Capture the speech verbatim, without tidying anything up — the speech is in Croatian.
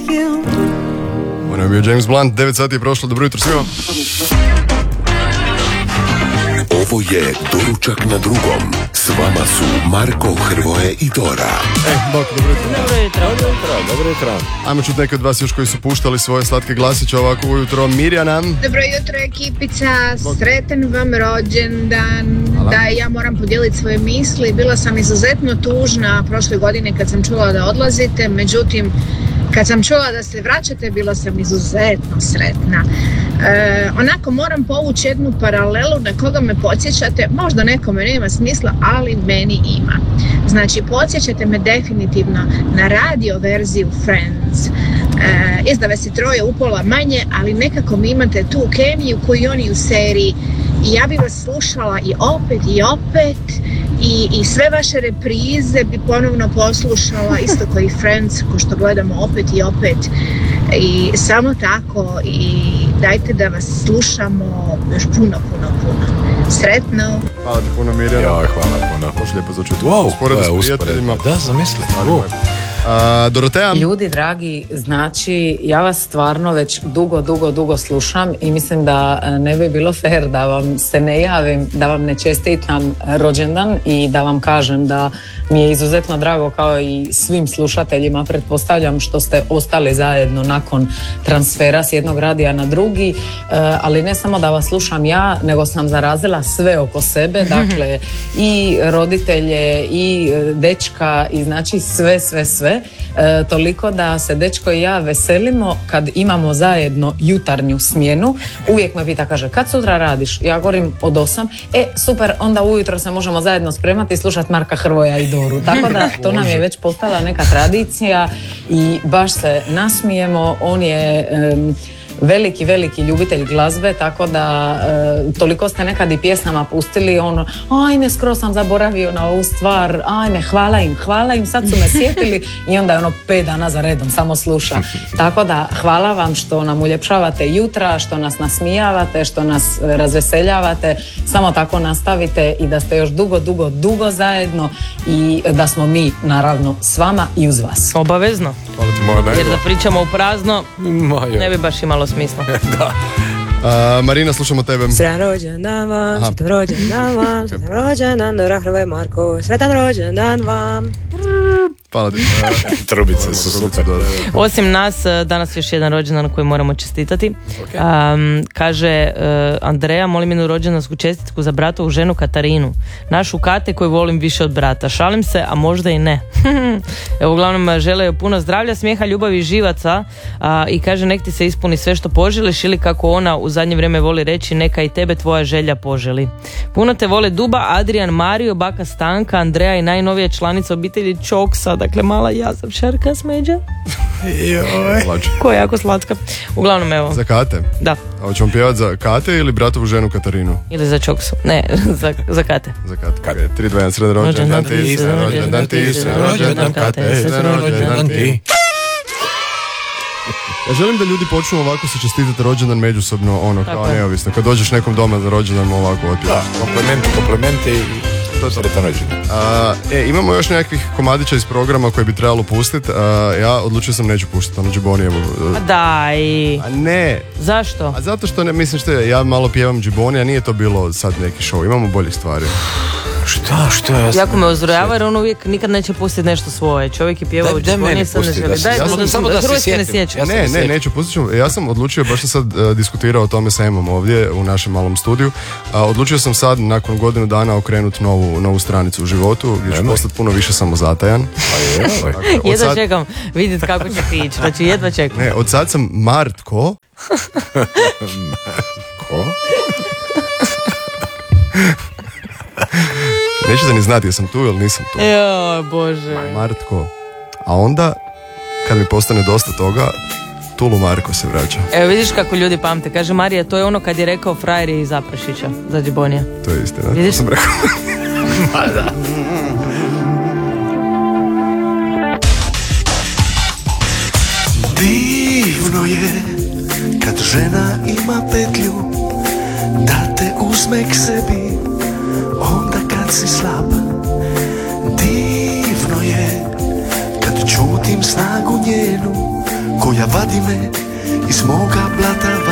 with you. Ono je bio James Blunt, devet sati je prošlo, dobro jutro svima. Ovo je Doručak na drugom. S vama su Marko, Hrvoje i Dora. E, bok, dobro jutro. Dobro jutro, dobro jutro, dobro jutro. Ajmo čuti neke od vas još koji su puštali svoje slatke glasiće ovako ujutro. Mirjana. Dobro jutro ekipica, sretan vam rođendan. Hvala. Da, ja moram podijeliti svoje misli. Bila sam izuzetno tužna prošle godine kad sam čula da odlazite, međutim kad sam čula da se vraćate, bila sam izuzetno sretna. E, onako moram povući jednu paralelu na koga me podsjećate, možda nekome nema smisla, ali meni ima. Znači, podsjećate me definitivno na radio verziju Friends. E, izdave se troje upola manje, ali nekako mi imate tu kemiju koju oni u seriji. I ja bi vas slušala i opet i opet i, i sve vaše reprize bi ponovno poslušala, isto kao i Friends, ko što gledamo opet i opet. I samo tako, i dajte da vas slušamo još puno, puno, puno. Sretno! Hvala ti puno, Mirjana. Joj, hvala puno. Baš lijepo začuti. Wow, Usporedo to je s prijateljima. usporedba. Da, zamisli. Ali, Uh. A, Doroteja. Ljudi dragi, znači ja vas stvarno već dugo, dugo, dugo slušam i mislim da ne bi bilo fair da vam se ne javim, da vam ne čestitam rođendan i da vam kažem da mi je izuzetno drago kao i svim slušateljima, pretpostavljam, što ste ostali zajedno nakon transfera s jednog radija na drugi, ali ne samo da vas slušam ja, nego sam zarazila sve oko sebe, dakle i roditelje i dečka i znači sve, sve, sve. E, toliko da se dečko i ja veselimo kad imamo zajedno jutarnju smjenu. Uvijek me pita, kaže, kad sutra radiš? Ja govorim od osam. E, super, onda ujutro se možemo zajedno spremati i slušati Marka, Hrvoja i Doru. Tako da to nam je već postala neka tradicija i baš se nasmijemo. On je um, veliki, veliki ljubitelj glazbe, tako da e, toliko ste nekad i pjesama pustili, ono, ajme, skroz sam zaboravio na ovu stvar, ajme, hvala im, hvala im, sad su me sjetili i onda je ono pet dana za redom, samo sluša. Tako da, hvala vam što nam uljepšavate jutra, što nas nasmijavate, što nas razveseljavate, samo tako nastavite i da ste još dugo, dugo, dugo zajedno i da smo mi, naravno, s vama i uz vas. Obavezno. Hvala ti, moja Jer da pričamo u prazno, ne bi baš imalo smisla. Da. A, Marina, slušamo tebe. Sretan rođendan vam, sretan rođendan vam, sretan rođendan, Dora, Hrvoje, Marko, sretan rođendan vam. Hvala ti. Trubice su super. Osim nas, danas još jedan rođendan koji moramo čestitati. Okay. Um, kaže uh, Andreja, molim jednu rođendansku čestitku za bratovu ženu Katarinu. Našu Kate koju volim više od brata. Šalim se, a možda i ne. Evo, uglavnom žele joj puno zdravlja, smijeha, ljubavi i živaca uh, i kaže nek ti se ispuni sve što poželiš ili kako ona u zadnje vrijeme voli reći, neka i tebe tvoja želja poželi. Puno te vole Duba, Adrian, Mario, baka Stanka, Andreja i najnovija članica obitelji Čoksa, dakle mala Jazavčarka Smeđa. Joj. Koja je jako slatka. Uglavnom, evo. Za Kate? Da. A hoćemo pjevati za Kate ili bratovu ženu Katarinu? Ili za Čoksu. Ne, za, za Kate. Za Kate. Okay. tri, dva, jedan, sredan rođendan ti, sredan rođendan ti, sredan rođendan Kate, sredan rođendan ti. Ja želim da ljudi počnu ovako se čestitati rođendan međusobno, ono, kao neovisno. Kad dođeš nekom doma za rođendan, ovako otpjevaš. Da, komplementi, komplementi i sretan rođendan. E, imamo još nekakvih komadića iz programa koje bi trebalo pustiti. Ja odlučio sam neću pustiti, ono Džibonijevo. A daj. A ne. Zašto? A zato što ne, mislim što ja malo pjevam Džibonija, nije to bilo sad neki show, imamo boljih stvari. Šta, što je? Jako me uzrujava jer on uvijek nikad neće pustiti nešto svoje. Čovjek je pjevao u Džibonije, sad ne želi. Daj, ja sam, samo da se sjetim. Ja ne, ne, neću, pustit ću. Ja sam odlučio, baš sam sad uh, diskutirao o tome sa Emom ovdje u našem malom studiju. Uh, odlučio sam sad nakon godinu dana okrenuti novu, novu stranicu u životu gdje ću postati puno više samozatajan. Dakle, jedva sad... čekam vidjeti kako će ti ići. Znači jedva čekam. Ne, od sad sam Martko. Ko? Nećete ni znati jesam tu ili nisam tu. Joj, Bože. Martko. A onda, kad mi postane dosta toga, Tulu Marko se vraća. Evo vidiš kako ljudi pamte. Kaže Marija, to je ono kad je rekao frajer iz Zaprešića za Džibonija. To je istina, vidiš? To sam rekao. Ma da. Divno je kad žena ima petlju da te uzme k sebi onda kad si slab. Divno je kad čutim snagu njenu koja moja, vadi me iz moga blata.